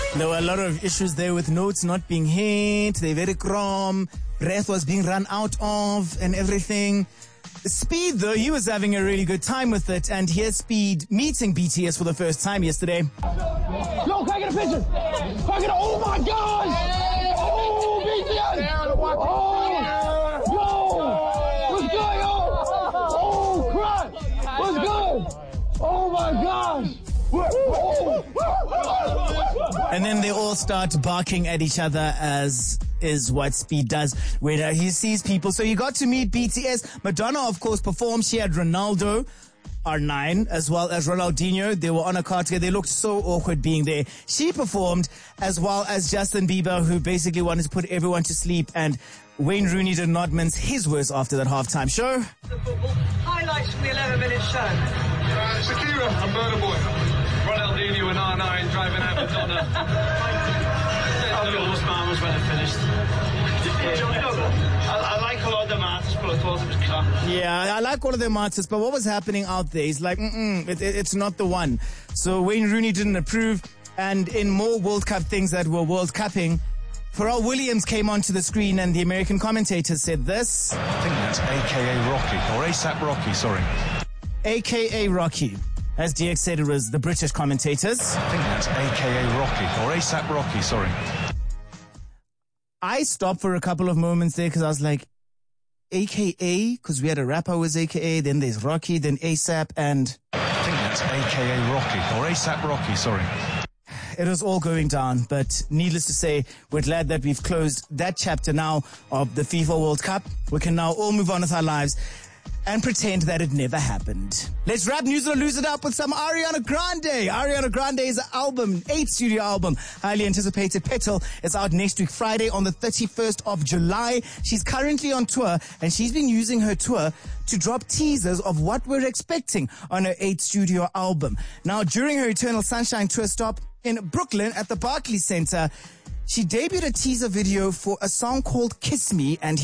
There were a lot of issues there with notes not being hit. They're very crom. Breath was being run out of and everything. Speed, though, he was having a really good time with it. And here's Speed meeting BTS for the first time yesterday. Yo, can I get a picture? Oh my gosh! Oh, BTS! Oh, yo! What's good, yo? Oh, crap! What's good? Oh my gosh! And then they all start barking at each other, as is what Speed does when he sees people. So you got to meet BTS. Madonna, of course, performed. She had Ronaldo, R9, as well as Ronaldinho. They were on a car together. They looked so awkward being there. She performed, as well as Justin Bieber, who basically wanted to put everyone to sleep. And Wayne Rooney did not mince his words after that halftime show. The football highlights from the 11-minute show. Shakira, a murder boy. Ronaldinho and R9 driving out Madonna. The lowest man was when it finished. I like all of them artists, but I thought it was crap. Yeah, I like all of them artists, but what was happening out there is like, it's not the one. So Wayne Rooney didn't approve, and in more World Cup things that were World Cupping, Pharrell Williams came onto the screen and the American commentators said this. I think that's AKA Rocky, or ASAP Rocky, sorry. AKA Rocky. As DX said, it was the British commentators. I think that's AKA Rocky, or ASAP Rocky, sorry. I stopped for a couple of moments there because I was like, AKA? Because we had a rapper who was AKA, then there's Rocky, then ASAP, and I think that's AKA Rocky, or ASAP Rocky, sorry. It was all going down, but needless to say, we're glad that we've closed that chapter now of the FIFA World Cup. We can now all move on with our lives and pretend that it never happened. Let's wrap News or Lose It up with some Ariana Grande. Ariana Grande's album, 8th studio album, highly anticipated, Petal, is out next week, Friday on the 31st of July. She's currently on tour, and she's been using her tour to drop teasers of what we're expecting on her 8th studio album. Now, during her Eternal Sunshine tour stop in Brooklyn at the Barclays Center, she debuted a teaser video for a song called Kiss Me, and